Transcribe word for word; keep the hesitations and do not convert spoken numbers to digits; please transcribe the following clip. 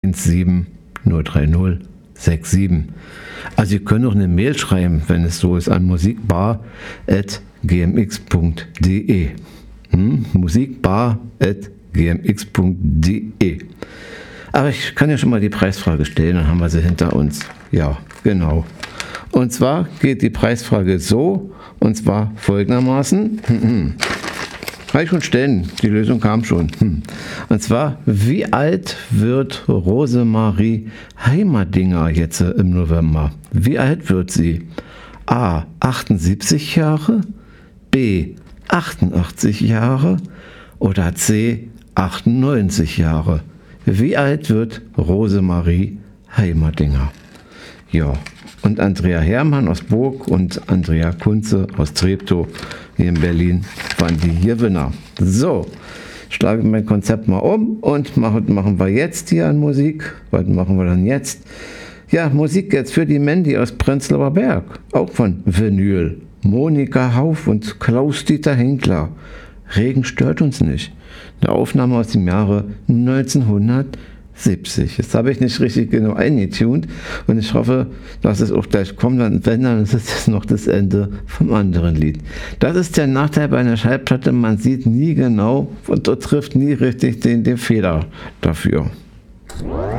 eins sieben null drei null sechs sieben. Also ihr könnt auch eine Mail schreiben, wenn es so ist, an musikbar at g m x punkt d e. Hm? musikbar at g m x punkt d e. Aber ich kann ja schon mal die Preisfrage stellen, dann haben wir sie hinter uns. Ja, genau. Und zwar geht die Preisfrage so, und zwar folgendermaßen. Hm, hm. Kann ich schon stellen, die Lösung kam schon. Hm. Und zwar, wie alt wird Rosemarie Heimerdinger jetzt im November? Wie alt wird sie? A. achtundsiebzig Jahre, B. achtundachtzig Jahre oder C. achtundneunzig Jahre? Wie alt wird Rosemarie Heimerdinger? Ja, und Andrea Herrmann aus Burg und Andrea Kunze aus Treptow hier in Berlin waren die Gewinner. So, schlage mein Konzept mal um und machen, machen wir jetzt hier an Musik. Was machen wir dann jetzt? Ja, Musik jetzt für die Mandy aus Prenzlauer Berg, auch von Vinyl. Monika Hauf und Klaus-Dieter Henkler. Regen stört uns nicht. Eine Aufnahme aus dem Jahre neunzehnhundertsiebzig. Jetzt habe ich nicht richtig genau eingetuned und ich hoffe, dass es auch gleich kommt. Wenn, dann ist es jetzt noch das Ende vom anderen Lied. Das ist der Nachteil bei einer Schallplatte. Man sieht nie genau und trifft nie richtig den, den Fehler dafür.